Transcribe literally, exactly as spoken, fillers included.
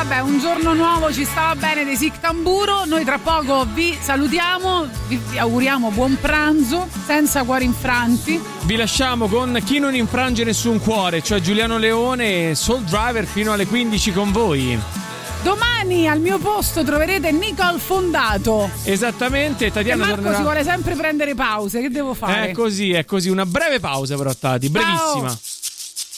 vabbè, un giorno nuovo, ci stava bene dei Sic Tamburo. Noi tra poco vi salutiamo, vi, vi auguriamo buon pranzo, senza cuori infranti. Vi lasciamo con Chi non infrange nessun cuore, cioè Giuliano Leone e Soul Driver fino alle quindici con voi. Domani al mio posto troverete Nicole Fondato. Esattamente, Tatiana e Marco tornerà. si vuole sempre prendere pause, che devo fare? È così, è così, una breve pausa però Tati, brevissima. Ciao.